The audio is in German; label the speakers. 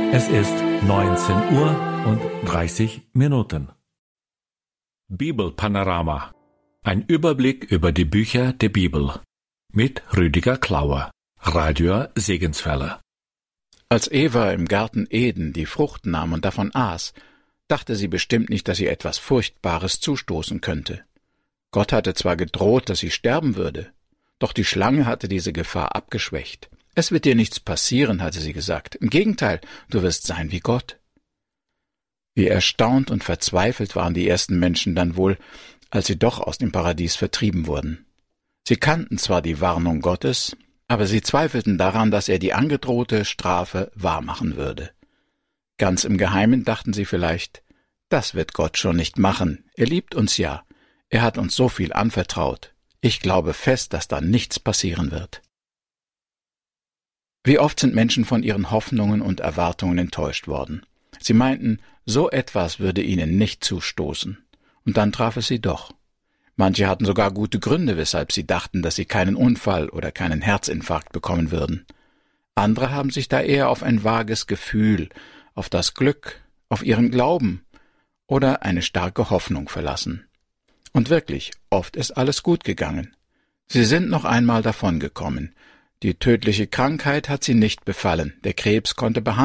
Speaker 1: Es ist 19:30 Uhr. Bibelpanorama. Ein Überblick über die Bücher der Bibel. Mit Rüdiger Klauer, Radio Segenswelle.
Speaker 2: Als Eva im Garten Eden die Frucht nahm und davon aß, dachte sie bestimmt nicht, dass ihr etwas Furchtbares zustoßen könnte. Gott hatte zwar gedroht, dass sie sterben würde, doch die Schlange hatte diese Gefahr abgeschwächt. Es wird dir nichts passieren, hatte sie gesagt. Im Gegenteil, du wirst sein wie Gott. Wie erstaunt und verzweifelt waren die ersten Menschen dann wohl, als sie doch aus dem Paradies vertrieben wurden. Sie kannten zwar die Warnung Gottes, aber sie zweifelten daran, dass er die angedrohte Strafe wahrmachen würde. Ganz im Geheimen dachten sie vielleicht, das wird Gott schon nicht machen, er liebt uns ja, er hat uns so viel anvertraut, ich glaube fest, dass da nichts passieren wird. Wie oft sind Menschen von ihren Hoffnungen und Erwartungen enttäuscht worden. Sie meinten, so etwas würde ihnen nicht zustoßen. Und dann traf es sie doch. Manche hatten sogar gute Gründe, weshalb sie dachten, dass sie keinen Unfall oder keinen Herzinfarkt bekommen würden. Andere haben sich da eher auf ein vages Gefühl, auf das Glück, auf ihren Glauben oder eine starke Hoffnung verlassen. Und wirklich, oft ist alles gut gegangen. Sie sind noch einmal davongekommen. Die tödliche Krankheit hat sie nicht befallen, der Krebs konnte behandelt